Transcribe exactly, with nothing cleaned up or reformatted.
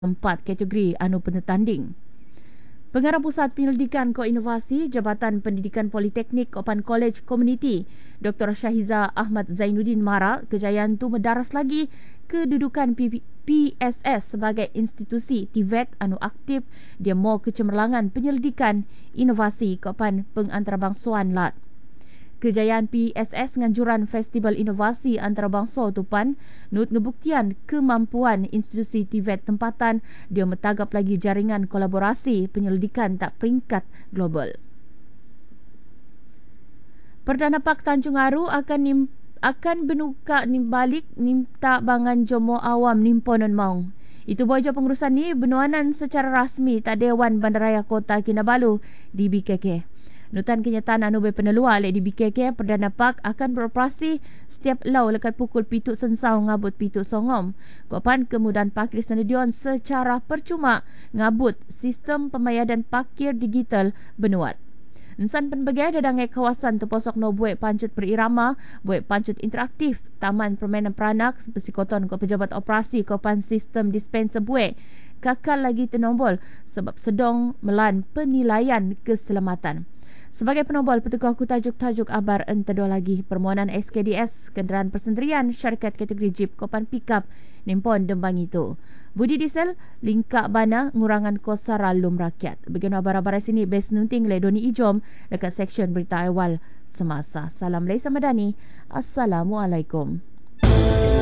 empat kategori anu penetanding. Pengarah Pusat Penyelidikan Koinovasi Jabatan Pendidikan Politeknik Kopan College Community, Doktor Syahiza Ahmad Zainuddin mara kejayaan tu mendaras lagi kedudukan P S S sebagai institusi T V E T anu aktif dia mau kecemerlangan penyelidikan inovasi Kopan pengantarabangsuan lat. Kejayaan P S S nganjuran Festival Inovasi Antarabangsa Tupan nut ngebuktian kemampuan institusi T V E T tempatan dia metagap lagi jaringan kolaborasi penyelidikan tak peringkat global. Perdana Pak Tanjung Aru akan nim, akan benuka nimbalik nimta bangan jomo awam nimponon maung. Itu bojo pengurusan ni benuanan secara rasmi tak Dewan Bandaraya Kota Kinabalu di B K K. Nutan kenyataan anu berpenelua oleh di B K K, Perdana Pak akan beroperasi setiap lau lekat pukul pitu sensau ngabut pitu songom. Kopan kemudahan parkir senedion secara percuma ngabut sistem pemayadan parkir digital benuat. Insan penbagai dadangai kawasan terposok no buat pancut berirama, buat pancut interaktif, taman permainan peranak, persikoton ke pejabat operasi kopan sistem dispenser buat. Kakal lagi tenombol sebab sedang melan penilaian keselamatan. Sebagai penombol petugas ku tajuk-tajuk abar entado lagi permohonan S K D S kenderaan persendirian syarikat kategori Jeep Kopan Pickup nimpon dembang itu. Budi diesel lingkak bana ngurangan kos saralum rakyat. Bagian abar-abar sini best nunting le Doni Ijom dekat seksyen berita awal semasa. Salam Laisa Madani. Assalamualaikum.